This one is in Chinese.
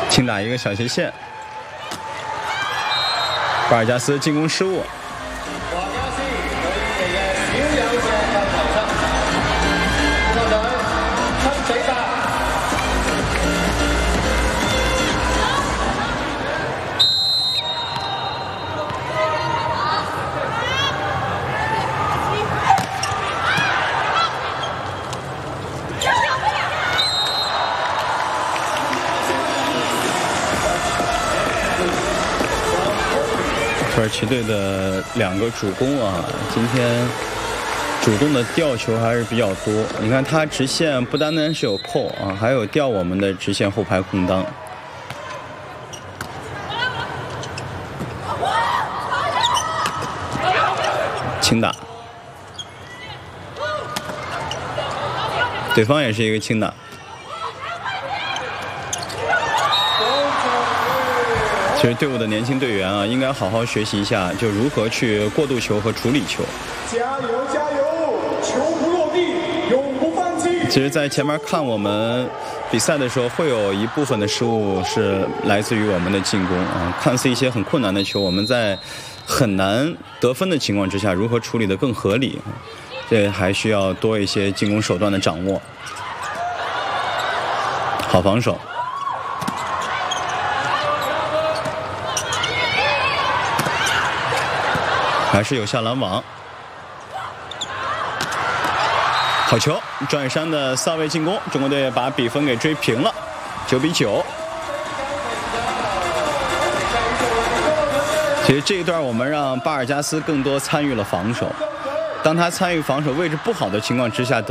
轻打一个小斜线，巴尔加斯进攻失误。土耳其队的2个主攻啊，今天主动的吊球还是比较多。你看他直线不单单是有扣啊，还有吊我们的直线后排空当。轻打，对方也是一个轻打。其实队伍的年轻队员啊，应该好好学习一下，就如何去过渡球和处理球。 加油加油！球不落地，永不放弃。 其实，在前面看我们比赛的时候，会有一部分的失误是来自于我们的进攻啊。看似一些很困难的球，我们在很难得分的情况之下，如何处理得更合理？这还需要多一些进攻手段的掌握。好防守。还是有下拦网，好球！庄宇珊的3位进攻，中国队把比分给追平了，9-9。其实这一段我们让巴尔加斯更多参与了防守，当他参与防守位置不好的情况之下。